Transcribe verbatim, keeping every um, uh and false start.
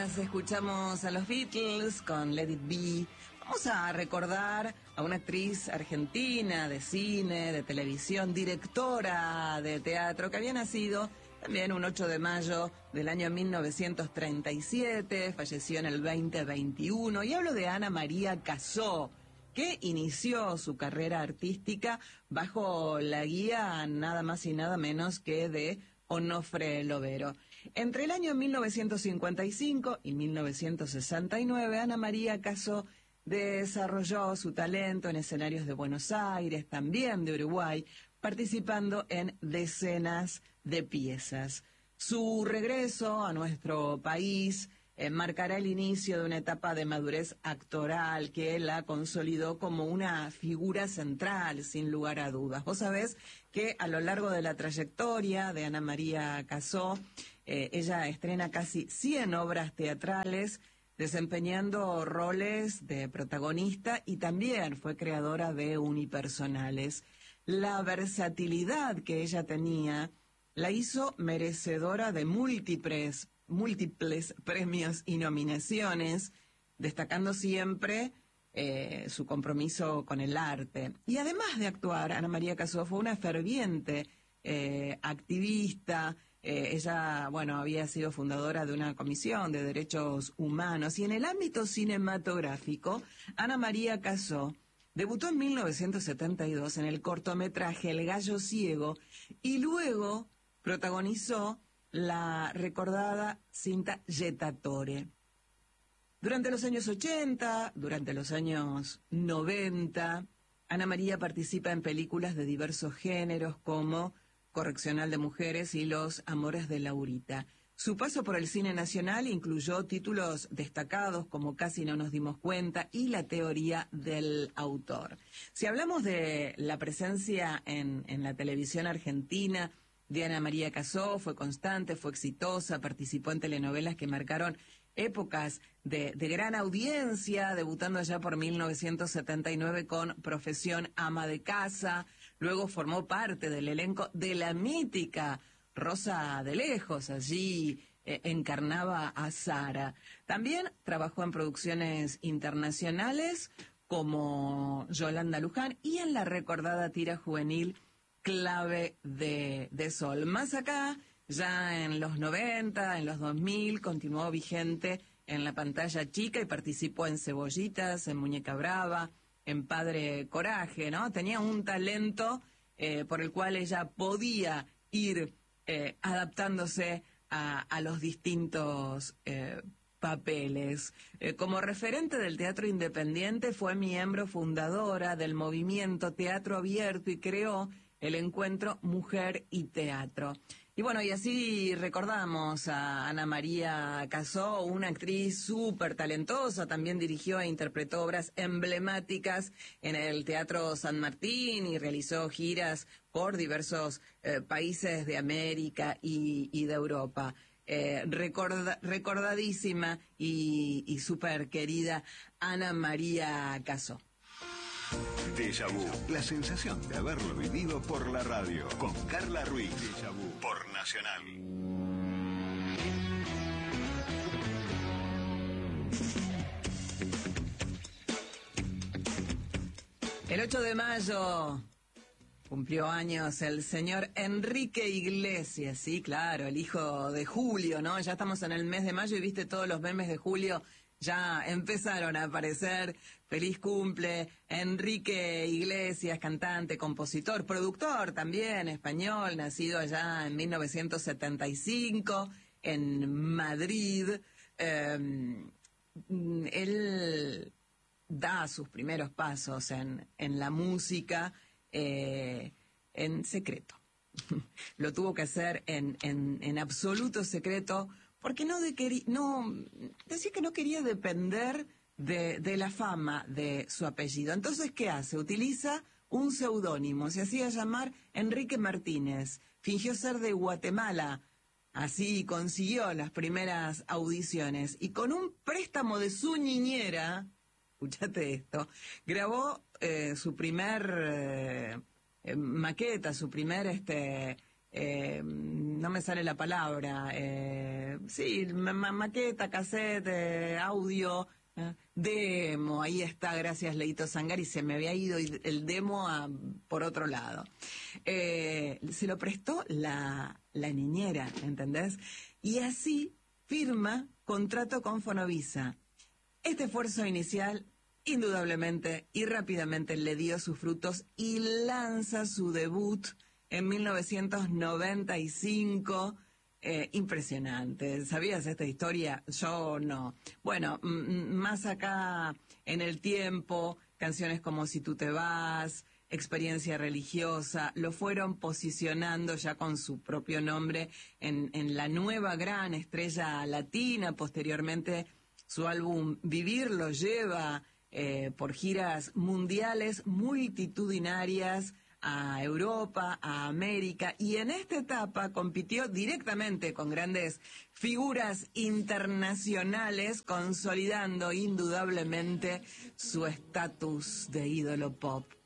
mientras escuchamos a los Beatles con Let It Be, vamos a recordar a una actriz argentina de cine, de televisión, directora de teatro, que había nacido también un ocho de mayo del año mil novecientos treinta y siete, falleció en el veinte veintiuno, y hablo de Ana María Cassó, que inició su carrera artística bajo la guía nada más y nada menos que de Onofre Lovero. Entre el año mil novecientos cincuenta y cinco y mil novecientos sesenta y nueve, Ana María Cassó desarrolló su talento en escenarios de Buenos Aires, también de Uruguay, participando en decenas de piezas. Su regreso a nuestro país eh, marcará el inicio de una etapa de madurez actoral que la consolidó como una figura central, sin lugar a dudas. Vos sabés que a lo largo de la trayectoria de Ana María Cassó, eh, ella estrena casi cien obras teatrales, desempeñando roles de protagonista, y también fue creadora de unipersonales. La versatilidad que ella tenía la hizo merecedora de múltiples, múltiples premios y nominaciones, destacando siempre eh, su compromiso con el arte. Y además de actuar, Ana María Cassó fue una ferviente eh, activista. Eh, ella, bueno, había sido fundadora de una comisión de derechos humanos, y en el ámbito cinematográfico, Ana María Cassó debutó en mil novecientos setenta y dos en el cortometraje El Gallo Ciego, y luego protagonizó la recordada cinta Jettatore. Durante los años ochenta, durante los años noventa, Ana María participa en películas de diversos géneros como Correccional de Mujeres y Los Amores de Laurita. Su paso por el cine nacional incluyó títulos destacados como Casi no nos dimos cuenta y La teoría del autor. Si hablamos de la presencia en, en la televisión argentina de Ana María Cassó, fue constante, fue exitosa, participó en telenovelas que marcaron épocas de, de gran audiencia, debutando allá por mil novecientos setenta y nueve con Profesión ama de casa. Luego formó parte del elenco de la mítica Rosa de Lejos, allí eh, encarnaba a Sara. También trabajó en producciones internacionales como Yolanda Luján y en la recordada tira juvenil Clave de, de Sol. Más acá, ya en los noventa, en los dos mil, continuó vigente en la pantalla chica y participó en Cebollitas, en Muñeca Brava, en Padre Coraje, ¿no? Tenía un talento eh, por el cual ella podía ir eh, adaptándose a, a los distintos eh, papeles. Eh, como referente del teatro independiente, fue miembro fundadora del movimiento Teatro Abierto y creó el encuentro Mujer y Teatro. Y bueno, y así recordamos a Ana María Cassó, una actriz súper talentosa. También dirigió e interpretó obras emblemáticas en el Teatro San Martín y realizó giras por diversos eh, países de América y, y de Europa. Eh, recorda, recordadísima y, y súper querida Ana María Cassó. Déjà Vu, la sensación de haberlo vivido por la radio, con Carla Ruiz. Déjà Vu por Nacional. El ocho de mayo cumplió años el señor Enrique Iglesias, sí, claro, el hijo de Julio, ¿no? Ya estamos en el mes de mayo y viste todos los memes de Julio. Ya empezaron a aparecer. Feliz cumple, Enrique Iglesias, cantante, compositor, productor también, español, nacido allá en mil novecientos setenta y cinco, en Madrid. Eh, él da sus primeros pasos en, en la música eh, en secreto. Lo tuvo que hacer en, en, en absoluto secreto, porque no, de queri- no decía que no quería depender de, de la fama de su apellido. Entonces, ¿qué hace? Utiliza un seudónimo, se hacía llamar Enrique Martínez, fingió ser de Guatemala, así consiguió las primeras audiciones, y con un préstamo de su niñera, escúchate esto, grabó eh, su primer eh, eh, maqueta, su primer este eh, no me sale la palabra, eh, sí, ma maqueta, cassette, eh, audio, eh, demo, ahí está, gracias Leito Sangari, se me había ido el demo a, por otro lado. Eh, se lo prestó la, la niñera, ¿entendés? Y así firma contrato con Fonovisa. Este esfuerzo inicial, indudablemente y rápidamente le dio sus frutos y lanza su debut en mil novecientos noventa y cinco, eh, impresionante. ¿Sabías esta historia? Yo no. Bueno, más acá en el tiempo, canciones como Si tú te vas, Experiencia religiosa, lo fueron posicionando ya con su propio nombre en, en la nueva gran estrella latina. Posteriormente, su álbum Vivir lo lleva eh, por giras mundiales multitudinarias a Europa, a América, y en esta etapa compitió directamente con grandes figuras internacionales, consolidando indudablemente su estatus de ídolo pop.